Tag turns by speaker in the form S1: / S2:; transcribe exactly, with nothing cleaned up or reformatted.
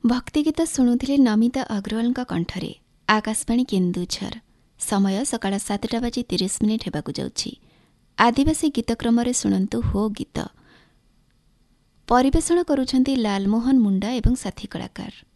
S1: भक्तिगीत शुणुले नमिता अग्रवाल कंठरे। आकाशवाणी केन्दुझर। समय सकाळ सातटा बाजी तीस मिनिट हेबाकु जाउछि। आदिवासी गीतक्रम शुणु हो गीत। परिवेषण करुछन्ति लालमोहन मुंडा एवं साथी कलाकार।